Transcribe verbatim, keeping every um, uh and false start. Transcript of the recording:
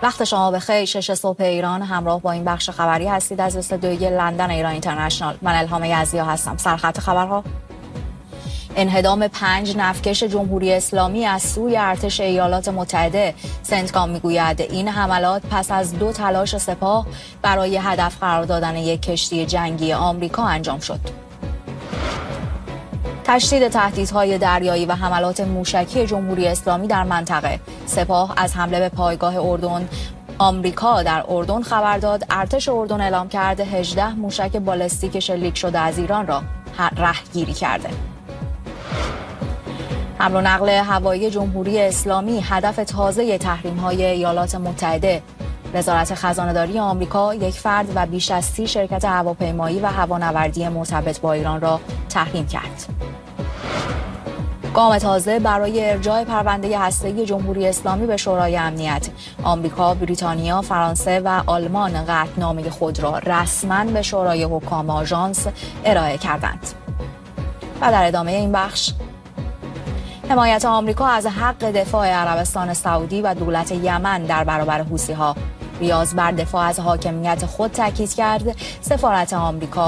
وقت شما بخیر. شش صبح ایران، همراه با این بخش خبری هستید از استودیوی لندن ایران اینترنشنال. من الهام یزدیا هستم. سرخط خبرها: انهدام پنج نفتکش جمهوری اسلامی از سوی ارتش ایالات متحده. سنتکام میگوید این حملات پس از دو تلاش سپاه برای هدف قرار دادن یک کشتی جنگی آمریکا انجام شد. تشدید تهدیدهای دریایی و حملات موشکی جمهوری اسلامی در منطقه. سپاه از حمله به پایگاه اردن آمریکا در اردن خبر داد. ارتش اردن اعلام کرده هجده موشک بالستیک شلیک شده از ایران را رهگیری کرده. حمل و نقل هوایی جمهوری اسلامی هدف تازه تحریم‌های ایالات متحده. وزارت خزانه‌داری آمریکا یک فرد و بیش از سی شرکت هواپیمایی و هوانوردی مرتبط با ایران را تحریم کرد. گام تازه برای ارجاع پرونده هسته‌ای جمهوری اسلامی به شورای امنیت. آمریکا، بریتانیا، فرانسه و آلمان قطعنامه خود را رسما به شورای حکام آژانس ارائه کردند. و در ادامه این بخش، حمایت آمریکا از حق دفاع عربستان سعودی و دولت یمن در برابر حوثی‌ها. ریاض بر دفاع از حاکمیت خود تاکید کرد. سفارت آمریکا